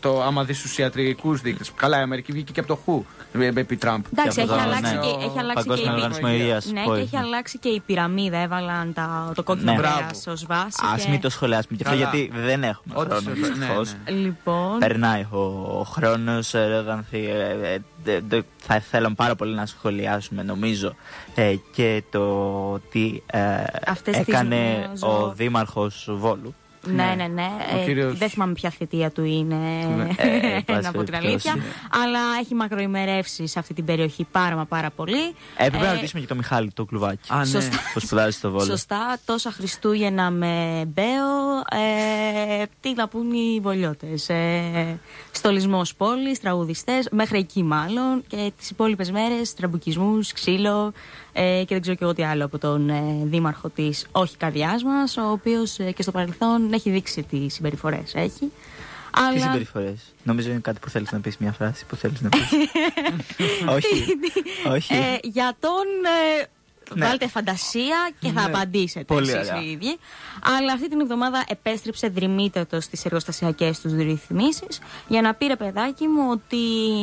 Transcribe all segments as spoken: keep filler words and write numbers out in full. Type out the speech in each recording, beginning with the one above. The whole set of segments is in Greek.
το, άμα δεις τους ιατρικούς δείκτες. Καλά, η Αμερική βγήκε και από το χου επί Τραμπ. Εντάξει, έχει αλλάξει, ναι, και, έχει αλλάξει και, η... ναι, και έχει αλλάξει και η πυραμίδα. Έβαλαν τα, το κόκκινο κρέας ως βάση. Ας και... μην το σχολιάσουμε και αυτό, γιατί δεν έχουμε Ό, χρόνο. Ναι, ναι. Λοιπόν... Περνάει ο, ο χρόνος. Θα θέλαμε πάρα πολύ να σχολιάσουμε, νομίζω, ε, και το τι ε, έκανε τις... ο Δήμαρχος Βόλου. Ναι, ναι, ναι. Ε, κύριος... Δεν θυμάμαι ποια θητεία του είναι, ε, να πω την αλήθεια. Αλλά έχει μακροημερεύσει σε αυτή την περιοχή πάρα μα πάρα πολύ. Έπρεπε ε, να ρωτήσουμε και το Μιχάλη το Κλουβάκι. Α, ναι. Που σπουδάζει στο Βόλο. Σωστά, τόσα Χριστούγεννα με Μπέο. Ε, τι να πούν οι βολιώτες. Ε, στολισμός πόλης, τραγουδιστές, μέχρι εκεί μάλλον. Και τις υπόλοιπες μέρες τραμπουκισμούς, ξύλο. Ε, και δεν ξέρω και εγώ τι άλλο από τον ε, δήμαρχο της όχι καρδιάς μας, ο οποίος ε, και στο παρελθόν έχει δείξει τι συμπεριφορές έχει. Τι συμπεριφορές? Νομίζω είναι κάτι που θέλεις να πεις, μια φράση που θέλεις να πεις. όχι. όχι. Ε, για τον... Ε, ναι. Βάλτε φαντασία και θα ναι. απαντήσετε εσείς οι ίδιοι. Αλλά αυτή την εβδομάδα επέστρεψε δρυμύτερος στις εργοστασιακές τους ρυθμίσεις για να πει, ρε παιδάκι μου, ότι...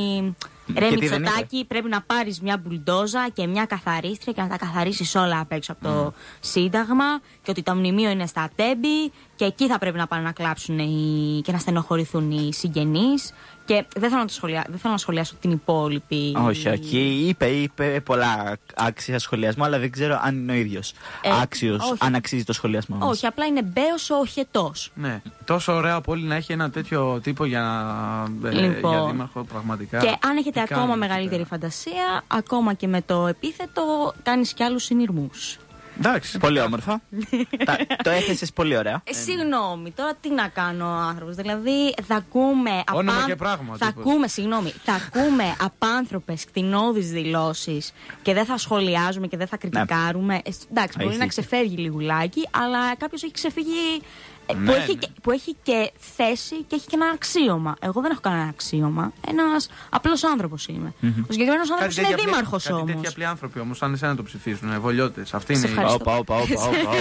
Ρε Μητσοτάκη, πρέπει να πάρεις μια μπουλντόζα και μια καθαρίστρια και να τα καθαρίσεις όλα απ' έξω από το mm. Σύνταγμα, και ότι το μνημείο είναι στα Τέμπη και εκεί θα πρέπει να πάνε να κλάψουν οι... και να στενοχωρηθούν οι συγγενείς. Και δεν θέλω να, το σχολιά... δεν θέλω να σχολιάσω την υπόλοιπη. Όχι, όχι. Είπε, είπε πολλά άξια σχολιασμό, αλλά δεν ξέρω αν είναι ο ίδιος ε, άξιος, όχι. αν αξίζει το σχολιασμό μας. Όχι, απλά είναι μπέος ο οχετός. Ναι. Τόσο ωραία από όλοι να έχει ένα τέτοιο τύπο για, να... λοιπόν, για δήμαρχο, πραγματικά. Και αν έχετε ακόμα κάνει, μεγαλύτερη φαντασία, ακόμα και με το επίθετο, κάνεις κι άλλους συνειρμούς. Εντάξει. Πολύ όμορφα. Τα, το έθεσες πολύ ωραία. Ε, συγγνώμη, τώρα τι να κάνω ο άνθρωπος. Δηλαδή θα ακούμε. Όνομα και πράγμα. Θα ακούμε, συγγνώμη, θα ακούμε απάνθρωπες κτηνώδεις δηλώσεις και δεν θα σχολιάζουμε και δεν θα κριτικάρουμε. Ναι. Ε, εντάξει, μπορεί να ξεφεύγει λιγουλάκι, αλλά κάποιος έχει ξεφύγει. Ναι, που, έχει, ναι. που έχει και θέση και έχει και ένα αξίωμα. Εγώ δεν έχω κανένα αξίωμα. Ένας απλός άνθρωπος είμαι. Mm-hmm. Ο συγκεκριμένος άνθρωπος είναι δήμαρχος όμως. Κάτι τέτοιοι απλοί άνθρωποι όμως, σαν εσένα το ψηφίζουν, βολιώτες. Αυτή είναι η. Όπα, όπα, όπα.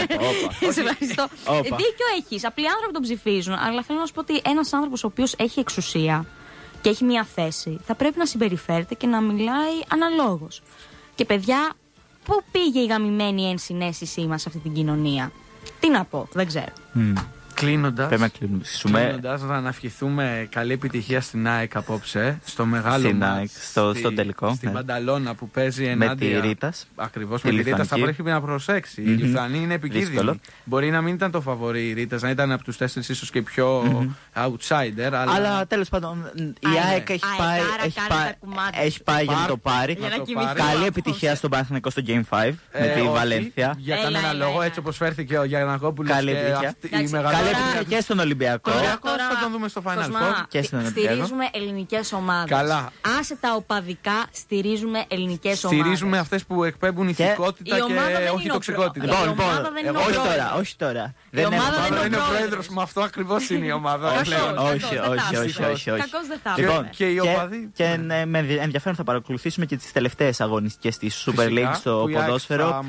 Σε ευχαριστώ. Δίκιο έχεις. Απλοί άνθρωποι τον ψηφίζουν. Αλλά θέλω να σου πω ότι ένας άνθρωπος ο οποίος έχει εξουσία και έχει μια θέση, θα πρέπει να συμπεριφέρεται και να μιλάει αναλόγως. Και παιδιά, πού πήγε η γαμημένη ενσυναίσθησή μας σε αυτή την κοινωνία? Τι να πω, δεν ξέρω. Mm. Κλείνοντας, κλείνοντας, να αναευχηθούμε καλή επιτυχία στην ΑΕΚ απόψε, στο μεγάλο στην μάτς, ΑΕΚ, στο, στη, στο τελικό. στην ναι. Πανταλώνα που παίζει ενάντια. Με τη Ρίτας. Ακριβώς, με τη Ρίτας θα πρέπει να προσέξει. Mm-hmm. Η Λιθουανή είναι επικίνδυνη. Δύσκολο. Μπορεί να μην ήταν το φαβορί η Ρίτας, να ήταν από τους τέσσερις ίσως και πιο mm-hmm. outsider. Αλλά, αλλά τέλος πάντων η ΑΕΚ έχει πάει, έχει πάει, έχει πάει για να το πάρει. Καλή επιτυχία στον Παναθηναϊκό στο Game πέντε με τη Βαλένθια. Για κανένα λόγο, έτσι όπως φέρθηκε ο Γιαννακόπουλος. Καλή επιτυχία και στον Ολυμπιακό. Θα τον δούμε στο Final Four. Και στον Ολυμπιακό. Στηρίζουμε ελληνικές ομάδες. Καλά. Άσε τα οπαδικά, στηρίζουμε ελληνικές ομάδες. Στηρίζουμε αυτές που εκπέμπουν ηθικότητα και, και όχι τοξικότητα. Λοιπόν, λοιπόν, όχι τώρα, όχι τώρα. Η ομάδα δεν είναι ο πρόεδρος, με αυτό ακριβώς είναι η ομάδα. Όχι, όχι, όχι. Κακώς δεν θα. Και οι οπαδοί. Και με ενδιαφέρον θα παρακολουθήσουμε και τις τελευταίες αγωνιστικές της Super League στο ποδόσφαιρο.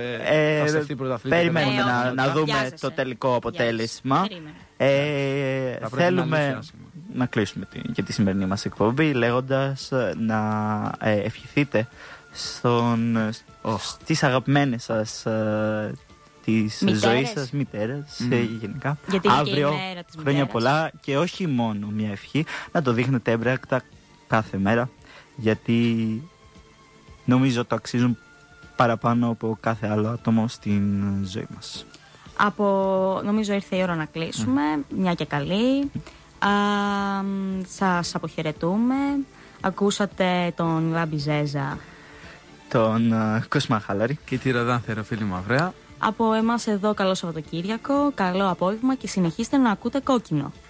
Περιμένουμε να δούμε το τελικό αποτέλεσμα. Ε, θέλουμε να, να κλείσουμε τη, και τη σημερινή μας εκπομπή λέγοντας να ε, ευχηθείτε στον, oh. στις αγαπημένες σας ε, της ζωής σας μητέρας mm. ε, γενικά. Γιατί αύριο χρόνια πολλά και όχι μόνο μια ευχή, να το δείχνετε έμπρακτα κάθε μέρα, γιατί νομίζω το αξίζουν παραπάνω από κάθε άλλο άτομο στην ζωή μας. Από, νομίζω ήρθε η ώρα να κλείσουμε, mm. μια και καλή. Α, σας αποχαιρετούμε. Ακούσατε τον Λάμπη Ζέζα, τον uh, Κοσμά Χαλαρή και τη Ροδάνθερο φίλη μου Αυραία. Από εμάς εδώ καλό Σαββατοκύριακο, καλό απόγευμα και συνεχίστε να ακούτε Κόκκινο.